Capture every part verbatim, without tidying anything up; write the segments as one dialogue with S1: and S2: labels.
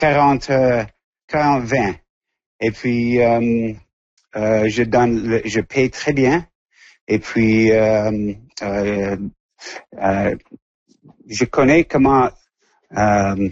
S1: quarante, quarante vingt. Et puis, euh, euh, je donne, le, je paye très bien. Et puis, euh, euh, euh, je connais comment euh,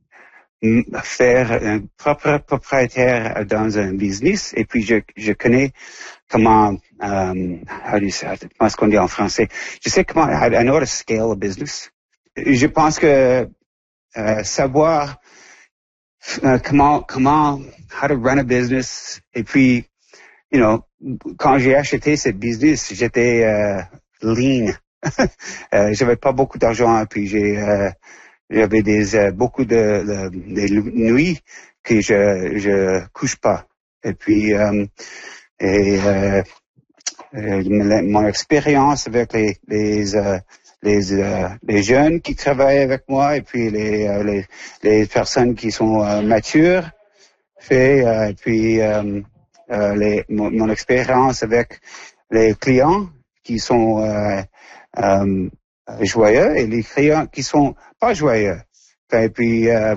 S1: faire un propre propriétaire dans un business. Et puis, je, je connais comment, um, how do you say, comment est-ce qu'on dit en français? Je sais comment, I, I know how to scale a business. Je pense que euh, savoir euh, comment, comment, how to run a business. Et puis, you know, quand j'ai acheté ce business, j'étais euh, lean. euh, j'avais pas beaucoup d'argent. Et puis j'ai, euh, j'avais des euh, beaucoup de, de des nuits que je je couche pas. Et puis euh, et euh, euh, mon expérience avec les les euh, les euh, les jeunes qui travaillent avec moi et puis les euh, les les personnes qui sont euh, matures fait euh, et puis euh, euh, les mon, mon expérience avec les clients qui sont euh, euh, joyeux et les clients qui sont pas joyeux. Et puis euh,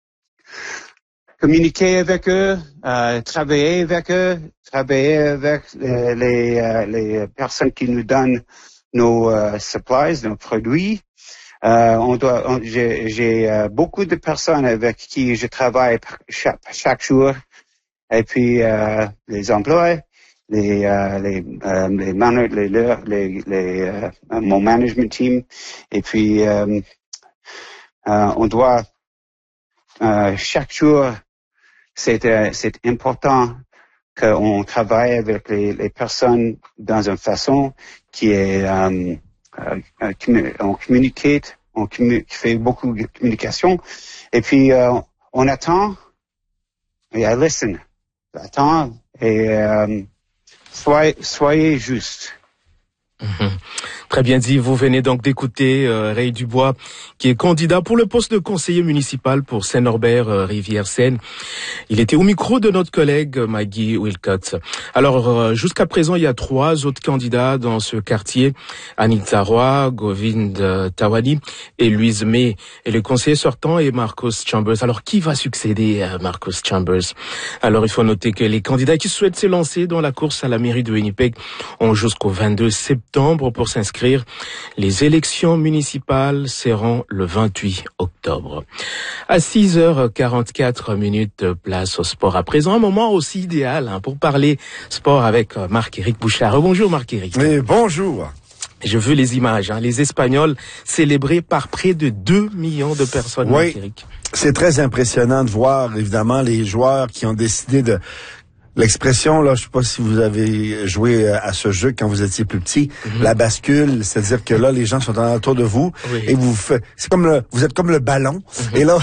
S1: communiquer avec eux, euh, travailler avec eux, travailler avec les, les, euh, les personnes qui nous donnent nos uh, supplies, nos produits. Euh, on doit, on, j'ai, j'ai uh, beaucoup de personnes avec qui je travaille chaque, chaque jour. Et puis euh, les employés, les euh, les euh, les, man- les, les, les euh, mon management team. Et puis euh, euh, on doit euh, chaque jour. C'est, euh, c'est important qu'on travaille avec les, les personnes dans une façon qui est, euh, euh, on communique, on commu- fait beaucoup de communication, et puis euh, on attend, et I listen, attends, et euh, soyez, soyez juste.
S2: Mmh. Très bien dit. Vous venez donc d'écouter euh, Ray Dubois, qui est candidat pour le poste de conseiller municipal pour Saint-Norbert euh, Rivière-Seine. Il était au micro de notre collègue Maggie Wilcott. Alors, euh, jusqu'à présent, il y a trois autres candidats dans ce quartier. Anita Roy, Govind euh, Tawani et Louise May. Et le conseiller sortant est Marcus Chambers. Alors, qui va succéder à Marcus Chambers? Alors, il faut noter que les candidats qui souhaitent se lancer dans la course à la mairie de Winnipeg ont jusqu'au vingt-deux septembre pour s'inscrire. Les élections municipales seront le vingt-huit octobre. À six heures quarante-quatre minutes, place au sport. À présent, un moment aussi idéal hein, pour parler sport avec Marc-Éric Bouchard. Bonjour Marc-Éric.
S3: Oui, bonjour.
S2: Je veux les images, hein, les Espagnols célébrés par près de deux millions de personnes,
S3: oui,
S2: Marc-Éric.
S3: C'est très impressionnant de voir, évidemment, les joueurs qui ont décidé de... L'expression, là, je sais pas si vous avez joué à ce jeu quand vous étiez plus petit, mm-hmm. la bascule, c'est-à-dire que là, les gens sont autour de vous oui. et vous faites, c'est comme le, vous êtes comme le ballon. Mm-hmm. Et là,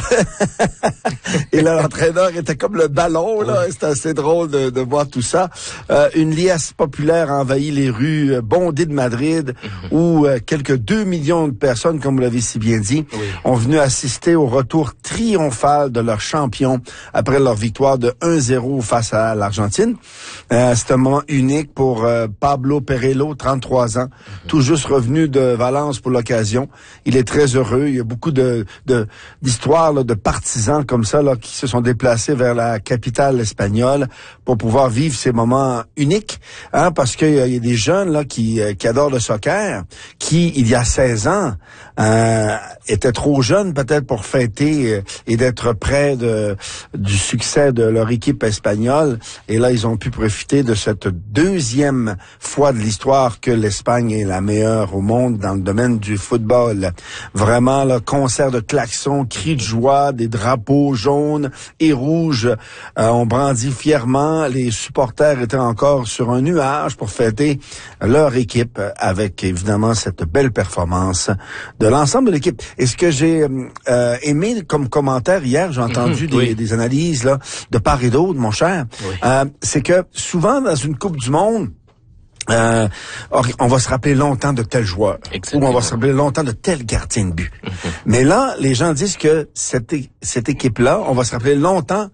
S3: et là, l'entraîneur était comme le ballon, là. Oui. C'est assez drôle de, de voir tout ça. Euh, une liesse populaire a envahi les rues bondées de Madrid, mm-hmm. où euh, quelques deux millions de personnes, comme vous l'avez si bien dit, oui. ont venu assister au retour triomphal de leur champion après leur victoire de un zéro face à l'Argentine. Euh, c'est un moment unique pour euh, Pablo Perello, trente-trois ans, mm-hmm. tout juste revenu de Valence pour l'occasion. Il est très heureux. Il y a beaucoup de, de d'histoires là, de partisans comme ça là, qui se sont déplacés vers la capitale espagnole pour pouvoir vivre ces moments uniques. Hein, parce qu'il y, y a des jeunes là qui, euh, qui adorent le soccer, qui, il y a seize ans, euh, étaient trop jeunes peut-être pour fêter euh, et d'être près de, du succès de leur équipe espagnole. Et là, ils ont pu profiter de cette deuxième fois de l'histoire que l'Espagne est la meilleure au monde dans le domaine du football. Vraiment, le concert de klaxons, cris de joie, des drapeaux jaunes et rouges. Euh, on brandit fièrement. Les supporters étaient encore sur un nuage pour fêter leur équipe avec, évidemment, cette belle performance de l'ensemble de l'équipe. Et ce que j'ai euh, aimé comme commentaire hier, j'ai entendu mmh, des, oui. des analyses là de part et d'autre, mon cher. Oui. Euh, c'est que souvent dans une Coupe du Monde, euh, on va se rappeler longtemps de tel joueur, exactement. Ou on va se rappeler longtemps de tel gardien de but. Mm-hmm. Mais là, les gens disent que cette, cette équipe-là, on va se rappeler longtemps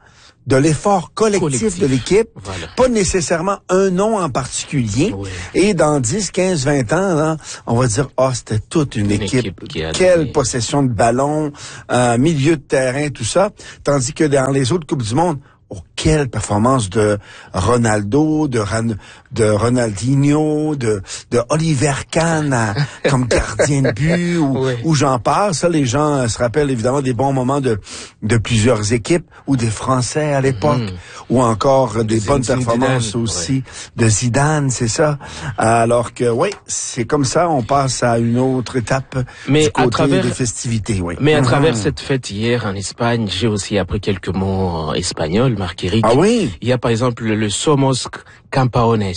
S3: de l'effort collectif, collectif. de l'équipe,
S2: voilà.
S3: Pas nécessairement un nom en particulier.
S2: Oui.
S3: Et dans dix, quinze, vingt ans, là, on va dire, ah, oh, c'était toute une, une équipe. équipe qui a Quelle donné... possession de ballon, euh, milieu de terrain, tout ça. Tandis que dans les autres Coupes du Monde, oh, quelle performance de Ronaldo, de, Ran, de Ronaldinho, de, de Oliver Kahn à, comme gardien de but, ou, oui. ou j'en passe. Ça, les gens euh, se rappellent évidemment des bons moments de, de plusieurs équipes, ou des Français à l'époque, mmh. ou encore euh, des Zine, bonnes performances Zidane, aussi ouais. de Zidane, c'est ça. Alors que, oui, c'est comme ça, on passe à une autre étape
S2: mais
S3: du côté
S2: à travers,
S3: des festivités. Oui.
S2: Mais à
S3: mmh.
S2: travers cette fête hier en Espagne, j'ai aussi appris quelques mots espagnols, Marc-Éric.
S3: Ah oui?
S2: Il y a par exemple le Somos Campeones.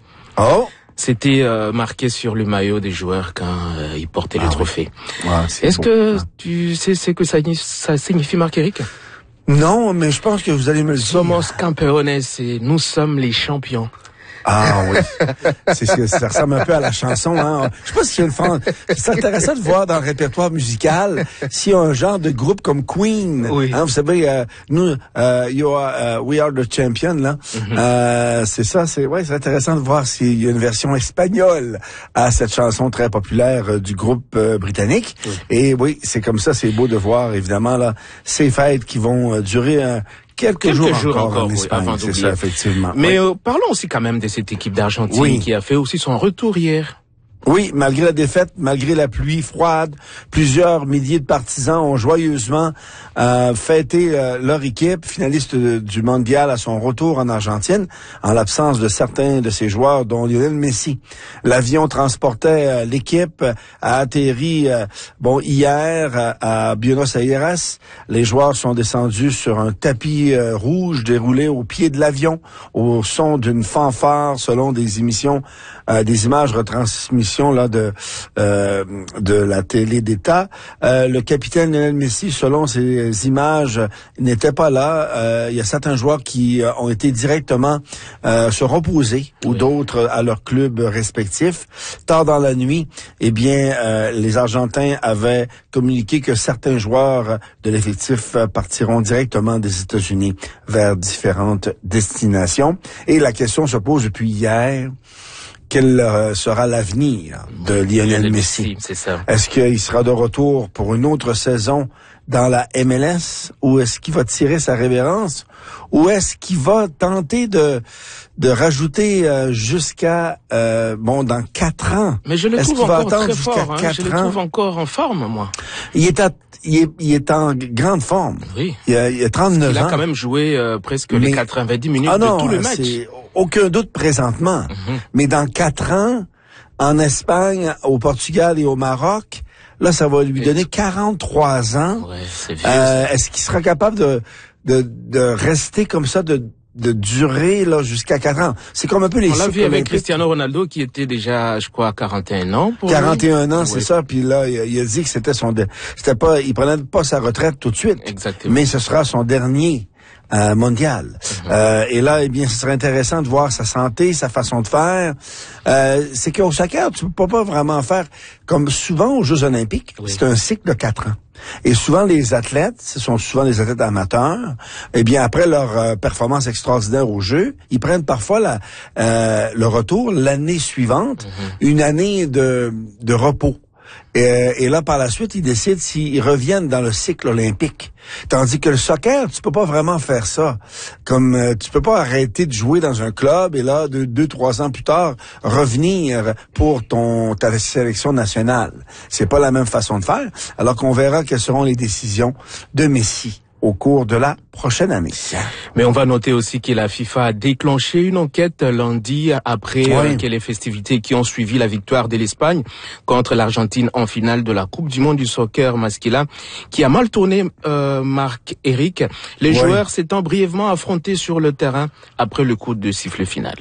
S3: Oh!
S2: C'était euh, marqué sur le maillot des joueurs quand euh, ils portaient ah, le trophée.
S3: Oui. Ouais,
S2: Est-ce
S3: beau.
S2: que
S3: ah.
S2: tu sais ce que ça, ça signifie, Marc-Éric?
S3: Non, mais je pense que vous allez me le dire.
S2: Somos Campeones, c'est nous sommes les champions.
S3: Ah oui, c'est ce que ça ressemble un peu à la chanson. Hein. Je sais pas si le fond. C'est intéressant de voir dans le répertoire musical s'il y a un genre de groupe comme Queen.
S2: Oui.
S3: Hein, vous savez, euh, nous, euh, you are, uh, we are the champion là. Mm-hmm. Euh, c'est ça. C'est ouais, c'est intéressant de voir s'il y a une version espagnole à cette chanson très populaire euh, du groupe euh, britannique. Oui. Et oui, c'est comme ça. C'est beau de voir évidemment là ces fêtes qui vont euh, durer un Quelques, Quelques jours, jours encore, encore en Espagne, oui, avant c'est ça, effectivement.
S2: Mais
S3: oui.
S2: euh, parlons aussi quand même de cette équipe d'Argentine oui. qui a fait aussi son retour hier.
S3: Oui, malgré la défaite, malgré la pluie froide, plusieurs milliers de partisans ont joyeusement euh, fêté euh, leur équipe, finaliste du mondial à son retour en Argentine, en l'absence de certains de ses joueurs, dont Lionel Messi. L'avion transportait euh, l'équipe, a atterri euh, bon hier à, à Buenos Aires. Les joueurs sont descendus sur un tapis euh, rouge déroulé au pied de l'avion, au son d'une fanfare, selon des émissions, euh, des images retransmises là de euh, de la télé d'État. Euh, le capitaine Lionel Messi, selon ces images, n'était pas là. Euh, il y a certains joueurs qui euh, ont été directement euh, se reposer oui. ou d'autres à leur club respectif. Tard dans la nuit, eh bien, euh, les Argentins avaient communiqué que certains joueurs de l'effectif partiront directement des États-Unis vers différentes destinations. Et la question se pose depuis hier. Quel euh, sera l'avenir de Lionel, Lionel Messi?
S2: Messi c'est ça.
S3: Est-ce qu'il sera de retour pour une autre saison dans la M L S ou est-ce qu'il va tirer sa révérence ou est-ce qu'il va tenter de de rajouter euh, jusqu'à euh, bon dans quatre ans?
S2: Mais je le
S3: est-ce
S2: trouve
S3: qu'il
S2: encore
S3: va attendre
S2: très fort. Hein, je le
S3: ans?
S2: trouve encore en forme, moi.
S3: Il est à Il est, il est en grande forme.
S2: Oui.
S3: Il a, il a trente-neuf ans.
S2: Il a quand même joué euh, presque Mais, les quatre-vingt-dix minutes
S3: ah non,
S2: de tout le match.
S3: C'est aucun doute présentement. Mm-hmm. Mais dans quatre ans, en Espagne, au Portugal et au Maroc, là, ça va lui donner quarante-trois ans.
S2: Ouais, c'est vieux,
S3: euh, est-ce qu'il sera capable de, de, de rester comme ça, de de durer là jusqu'à quatre ans? C'est comme un peu les
S2: On l'a vu avec Cristiano Ronaldo qui était déjà, je crois, à quarante et un ans. Pour
S3: quarante et un
S2: lui.
S3: ans,
S2: Oui.
S3: c'est ça. Puis là, il a, il a dit que c'était son, de... c'était pas, il prenait pas sa retraite tout de suite.
S2: Exactement.
S3: Mais ce sera son dernier. Euh, mondial. Mm-hmm. Euh, et là, eh bien, ce serait intéressant de voir sa santé, sa façon de faire. Euh, c'est qu'au soccer, tu peux pas vraiment faire comme souvent aux Jeux Olympiques. Oui. C'est un cycle de quatre ans. Et souvent, les athlètes, ce sont souvent des athlètes amateurs, eh bien, après leur euh, performance extraordinaire aux Jeux, ils prennent parfois la, euh, le retour l'année suivante, mm-hmm. une année de, de repos. Et, et là, par la suite, ils décident s'ils reviennent dans le cycle olympique. Tandis que le soccer, tu peux pas vraiment faire ça. Comme euh, tu peux pas arrêter de jouer dans un club et là, deux, deux, trois ans plus tard, revenir pour ton ta sélection nationale. C'est pas la même façon de faire. Alors qu'on verra quelles seront les décisions de Messi au cours de la prochaine année.
S2: Mais on va noter aussi que la FIFA a déclenché une enquête lundi après oui. euh, que les festivités qui ont suivi la victoire de l'Espagne contre l'Argentine en finale de la Coupe du Monde du soccer masculin, qui a mal tourné, euh, Marc-Éric. Les oui. joueurs s'étant brièvement affrontés sur le terrain après le coup de sifflet final.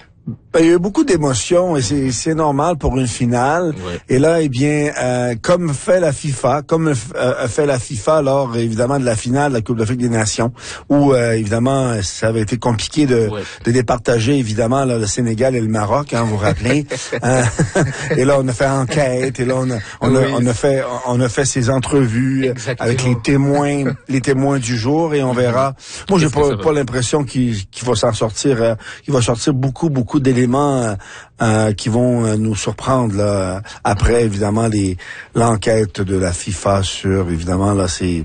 S3: Ben, il y a eu beaucoup d'émotions et c'est, c'est normal pour une finale.
S2: Ouais.
S3: Et là, eh bien, euh, comme fait la FIFA, comme euh, fait la FIFA lors, évidemment, de la finale de la Coupe d'Afrique des Nations, où, euh, évidemment, ça avait été compliqué de,
S2: ouais.
S3: de départager, évidemment, là, le Sénégal et le Maroc, hein, vous vous rappelez. hein? Et là, on a fait enquête, et là, on a, on a, oui. on a fait, on a fait ces entrevues Exactement. Avec les témoins, les témoins du jour, et on verra. Moi, j'ai pas, pas l'impression qu'il, qu'il va s'en sortir, euh, qu'il va sortir beaucoup, beaucoup d'éléments éléments euh, qui vont euh, nous surprendre là, après évidemment les l'enquête de la FIFA sur évidemment là ces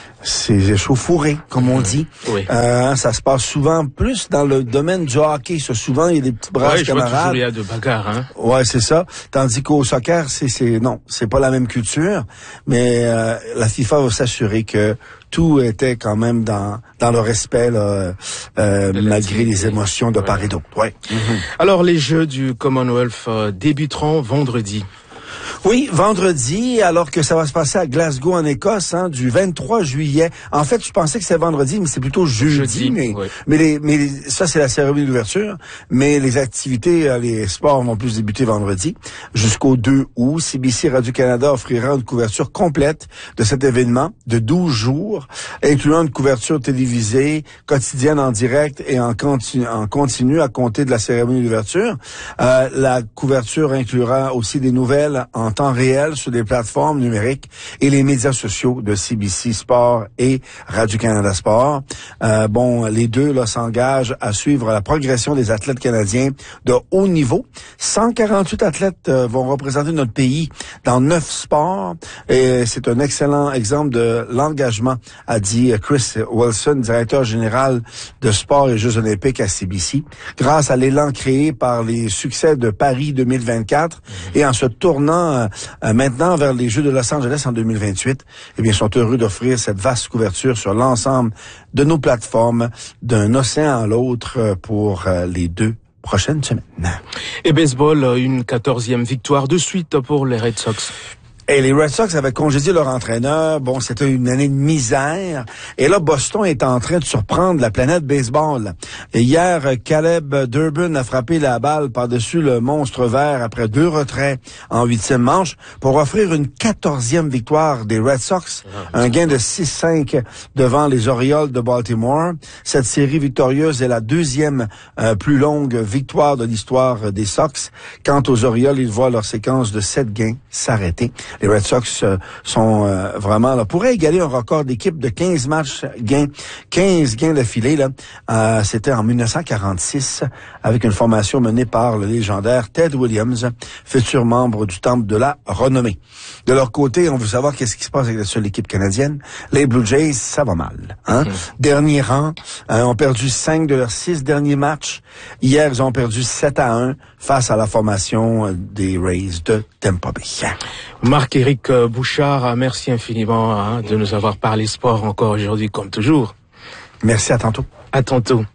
S3: ces échauffourées, comme on dit.
S2: Oui.
S3: Euh, ça se passe souvent plus dans le domaine du hockey. Ça, souvent, il y a des petits brasses
S2: ouais,
S3: camarades.
S2: Toujours, il y a de bagarres, hein.
S3: Ouais, c'est ça. Tandis qu'au soccer, c'est, c'est non, c'est pas la même culture. Mais euh, la FIFA va s'assurer que tout était quand même dans dans le respect là, euh, malgré les émotions de ouais. part et d'autre. Ouais. Mm-hmm.
S2: Alors, les Jeux du Commonwealth euh, débuteront vendredi.
S3: Oui, vendredi, alors que ça va se passer à Glasgow, en Écosse, hein, du vingt-trois juillet. En fait, je pensais que c'était vendredi, mais c'est plutôt jeudi. jeudi mais, oui. mais, les, mais les, ça, c'est la cérémonie d'ouverture. Mais les activités, les sports vont plus débuter vendredi. Jusqu'au deux août, C B C Radio-Canada offrira une couverture complète de cet événement de douze jours, incluant une couverture télévisée, quotidienne en direct et en continu, en continu à compter de la cérémonie d'ouverture. Euh, la couverture inclura aussi des nouvelles en temps réel sur des plateformes numériques et les médias sociaux de C B C Sport et Radio-Canada Sport. Euh, bon, les deux là s'engagent à suivre la progression des athlètes canadiens de haut niveau. cent quarante-huit athlètes euh, vont représenter notre pays dans neuf sports et c'est un excellent exemple de l'engagement, a dit Chris Wilson, directeur général de sport et Jeux olympiques à C B C, grâce à l'élan créé par les succès de Paris deux mille vingt-quatre mmh. et en se tournant Euh, maintenant vers les Jeux de Los Angeles en deux mille vingt-huit, eh bien, sont heureux d'offrir cette vaste couverture sur l'ensemble de nos plateformes d'un océan à l'autre pour euh, les deux prochaines semaines.
S2: Et baseball, une quatorzième victoire de suite pour les Red Sox.
S3: Et les Red Sox avaient congédié leur entraîneur. Bon, c'était une année de misère. Et là, Boston est en train de surprendre la planète baseball. Et hier, Caleb Durbin a frappé la balle par-dessus le monstre vert après deux retraits en huitième manche pour offrir une quatorzième victoire des Red Sox. Un gain de six cinq devant les Orioles de Baltimore. Cette série victorieuse est la deuxième euh, plus longue victoire de l'histoire des Sox. Quant aux Orioles, ils voient leur séquence de sept gains s'arrêter. Les Red Sox euh, sont euh, vraiment là, pourraient égaler un record d'équipe de quinze matchs gains, quinze gains d'affilée là. Euh, c'était en dix-neuf cent quarante-six avec une formation menée par le légendaire Ted Williams, futur membre du Temple de la Renommée. De leur côté, on veut savoir qu'est-ce qui se passe avec la seule équipe canadienne. Les Blue Jays, ça va mal. Hein? Mm-hmm. Dernier rang, euh, ont perdu cinq de leurs six derniers matchs. Hier, ils ont perdu sept à un face à la formation des Rays de Tampa Bay.
S2: Marc-Éric Bouchard, merci infiniment hein, de nous avoir parlé sport encore aujourd'hui, comme toujours.
S3: Merci, à tantôt.
S2: À tantôt.